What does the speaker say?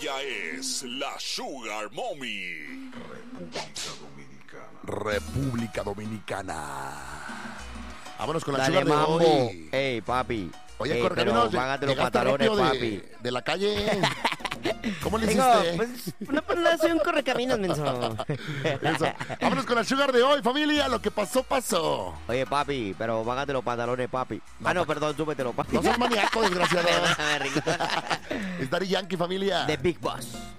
Ella es la Sugar Mommy. República Dominicana. Vámonos con la Dale, Sugar de mambo. hoy. Ey, papi. Oye, Ey, Correcaminos, pero págate los llegaste pantalones, rápido papi. de la calle. ¿Cómo le Digo, hiciste? pues no soy un correcaminos, menso. Eso. Vámonos con la Sugar de hoy, familia. Lo que pasó, pasó. Oye, papi, pero págate los pantalones, papi. No, Perdón, súbetelo, papi. No seas maníaco, desgraciado. Me rico. Es Daddy Yankee, familia. The Big Boss.